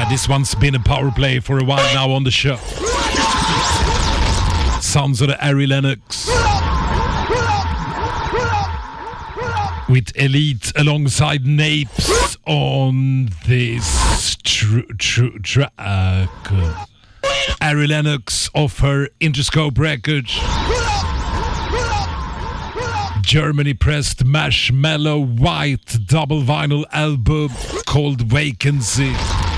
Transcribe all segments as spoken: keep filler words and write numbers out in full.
Yeah, this one's been a power play for a while now on the show. Sounds of the Ari Lennox with Elite alongside Napes on this tr- tr- track. Ari Lennox off her Interscope Records Germany pressed Marshmallow White double vinyl album called Vacancy.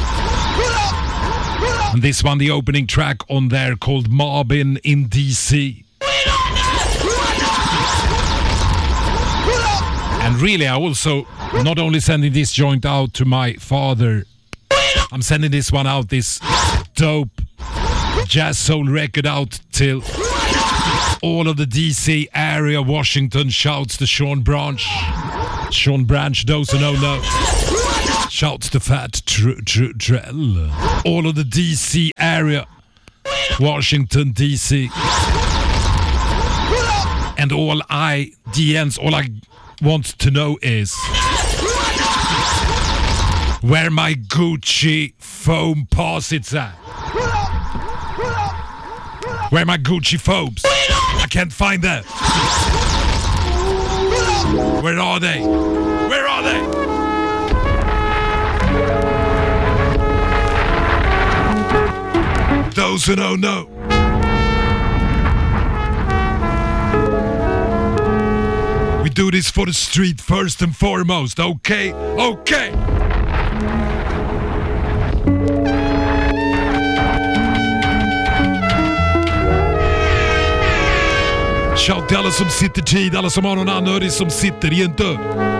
And this one, the opening track on there, called Marvin in D C. And really, I also not only sending this joint out to my father, I'm sending this one out, this dope jazz soul record out till all of the D C area, Washington. Shouts to Sean Branch. Sean Branch, those who don't know. Shouts to Fat Tr- Tr- Trell. All of the D C area, Washington, D C. And all I, D Ns, all I want to know is where my Gucci foam posits at. Where my Gucci foams? I can't find them. Where are they? Where are they? Those who don't know. We do this for the street first and foremost, okay? Okay! Shout till alla som sitter tid, alla som har någon anhörig som sitter i en dörr.